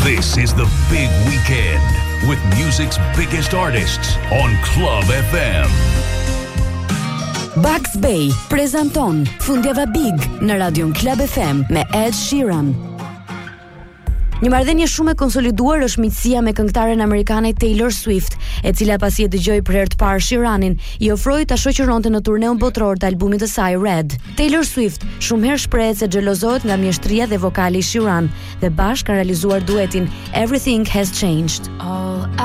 This is the big weekend with music's biggest artists on Club FM. Bugs Bay prezanton Fundjava Big në Radion Club FM me Ed Sheeran. Një marrëdhënie shumë e konsoliduar është miqësia me këngëtaren amerikane Taylor Swift, e cila pasi e dëgjoi për herë të parë Sheeranin, i ofroi ta shoqëronte në turneun botror të albumit të saj Red. Taylor Swift shumë herë shprehet se xhelozohet nga mjeshtria dhe vokali i Sheeran dhe bashkë kanë realizuar duetin Everything Has Changed.